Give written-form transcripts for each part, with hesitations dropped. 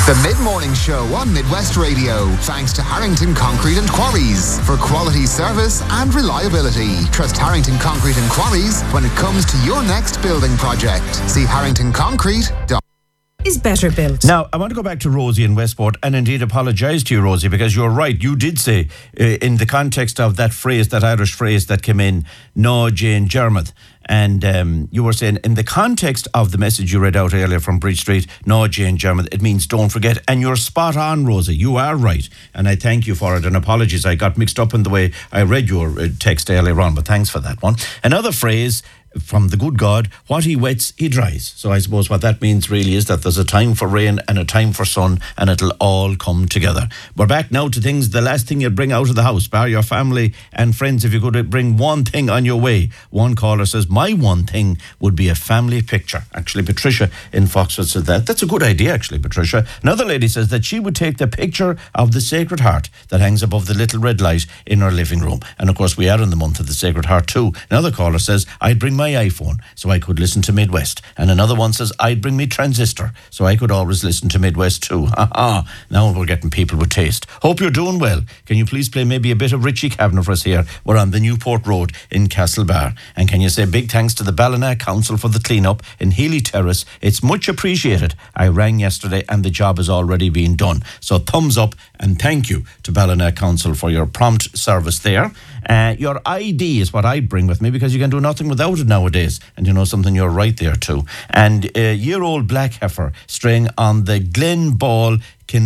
The Mid-Morning Show on Midwest Radio, thanks to Harrington Concrete and Quarries for quality service and reliability. Trust Harrington Concrete and Quarries when it comes to your next building project. See harringtonconcrete.com. Is better built. Now, I want to go back to Rosie in Westport and indeed apologise to you, Rosie, because you're right. You did say, in the context of that phrase, that Irish phrase that came in, no Jane Jermith, and you were saying, in the context of the message you read out earlier from Bridge Street, no Jane Jermith, it means don't forget. And you're spot on, Rosie. You are right. And I thank you for it. And apologies, I got mixed up in the way I read your text earlier on, but thanks for that one. Another phrase from the good God, what he wets, he dries. So I suppose what that means really is that there's a time for rain and a time for sun, and it'll all come together. We're back now to things, the last thing you'd bring out of the house, bar your family and friends. If you could bring one thing on your way. One caller says, my one thing would be a family picture. Actually, Patricia in Foxwood said that. That's a good idea, actually, Patricia. Another lady says that she would take the picture of the Sacred Heart that hangs above the little red light in her living room. And of course, we are in the month of the Sacred Heart too. Another caller says, I'd bring my iPhone so I could listen to Midwest. And another one says, I'd bring me transistor so I could always listen to Midwest too. Now we're getting people with taste. Hope you're doing well. Can you please play maybe a bit of Richie Kavanagh for us here? We're on the Newport Road in Castlebar. And can you say big thanks to the Ballina Council for the clean-up in Healy Terrace? It's much appreciated. I rang yesterday and the job has already been done. So thumbs up and thank you to Ballina Council for your prompt service there. Your ID is what I'd bring with me, because you can do nothing without it nowadays. And you know something, you're right there too. And a year-old black heifer straying on the Glen Ball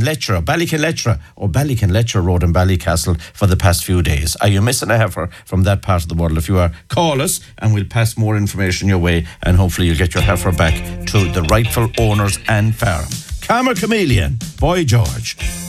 Ballykinlettra Road in Ballycastle for the past few days. Are you missing a heifer from that part of the world? If you are, call us and we'll pass more information your way, and hopefully you'll get your heifer back to the rightful owners and farm. Calmer Chameleon, Boy George.